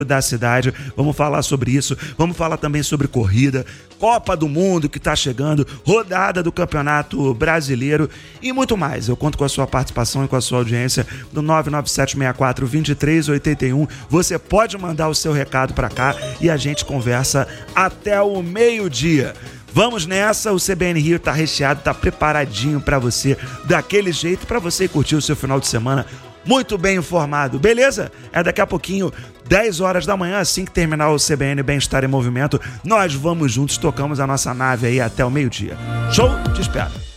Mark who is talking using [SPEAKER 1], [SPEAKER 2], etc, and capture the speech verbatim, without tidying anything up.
[SPEAKER 1] da cidade, vamos falar sobre isso, vamos falar também sobre corrida, Copa do Mundo que está chegando, rodada do Campeonato Brasileiro e muito mais. Eu conto com a sua participação e com a sua audiência no nove nove sete seis quatro dois três oito um. Você pode mandar o seu recado para cá e a gente conversa até o meio-dia. Vamos nessa, o C B N Rio tá recheado, tá preparadinho para você, daquele jeito, para você curtir o seu final de semana muito bem informado, beleza? É daqui a pouquinho, dez horas da manhã, assim que terminar o C B N Bem-Estar em Movimento, nós vamos juntos, tocamos a nossa nave aí até o meio-dia. Show? Te espero.